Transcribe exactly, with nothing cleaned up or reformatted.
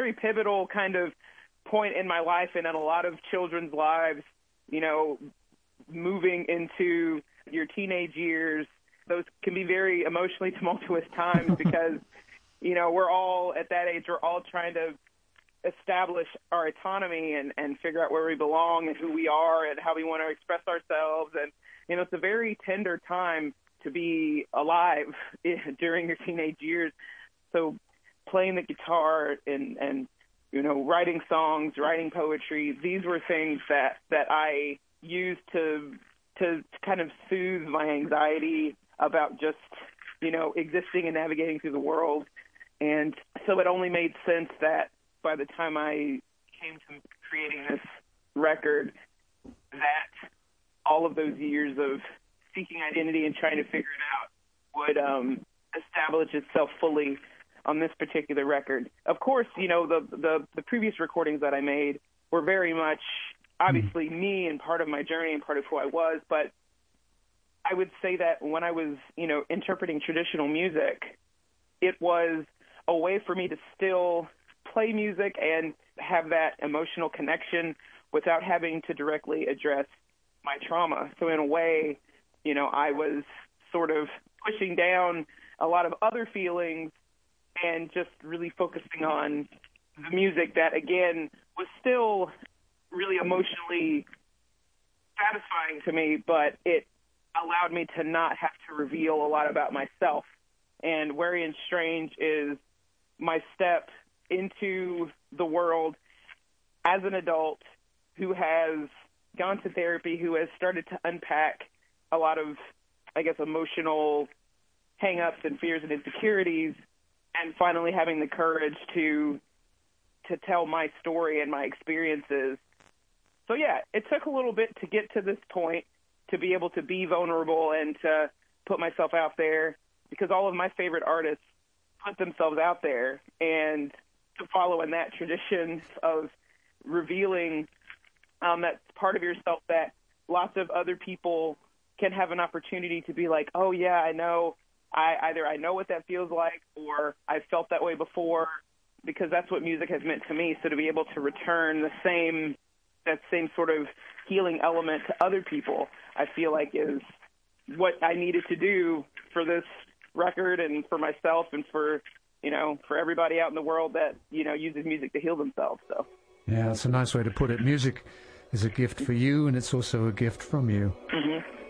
very pivotal kind of point in my life and in a lot of children's lives, you know, moving into your teenage years. Those can be very emotionally tumultuous times because, you know, we're all at that age, we're all trying to establish our autonomy and, and figure out where we belong and who we are and how we want to express ourselves. And, you know, it's a very tender time to be alive during your teenage years. So playing the guitar and, and, you know, writing songs, writing poetry, these were things that, that I used to, to kind of soothe my anxiety about just, you know, existing and navigating through the world. And so it only made sense that by the time I came to creating this record, that all of those years of seeking identity and trying to figure it out would um, establish itself fully on this particular record. Of course, you know, the, the, the previous recordings that I made were very much, obviously, mm. me and part of my journey and part of who I was, but I would say that when I was, you know, interpreting traditional music, it was a way for me to still play music and have that emotional connection without having to directly address my trauma. So in a way, you know, I was sort of pushing down a lot of other feelings and just really focusing on the music that, again, was still really emotionally satisfying to me, but it allowed me to not have to reveal a lot about myself. And Wary and Strange is my step into the world as an adult who has gone to therapy, who has started to unpack a lot of, I guess, emotional hang-ups and fears and insecurities, and finally having the courage to to tell my story and my experiences. So, yeah, it took a little bit to get to this point, to be able to be vulnerable and to put myself out there, because all of my favorite artists put themselves out there, and to follow in that tradition of revealing um, that part of yourself that lots of other people can have an opportunity to be like, oh, yeah, I know, I either I know what that feels like or I've felt that way before, because that's what music has meant to me. So to be able to return the same, that same sort of healing element to other people, I feel like is what I needed to do for this record and for myself and for, you know, for everybody out in the world that, you know, uses music to heal themselves. So, yeah, that's a nice way to put it. Music is a gift for you, and it's also a gift from you. Mm-hmm.